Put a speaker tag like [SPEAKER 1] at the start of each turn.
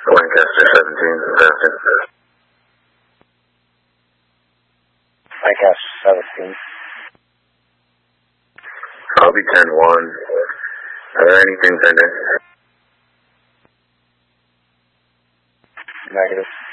[SPEAKER 1] Lancaster 17, passing.
[SPEAKER 2] Lancaster 17.
[SPEAKER 1] I'll be 10-1. Are there anything pending?
[SPEAKER 2] Negative.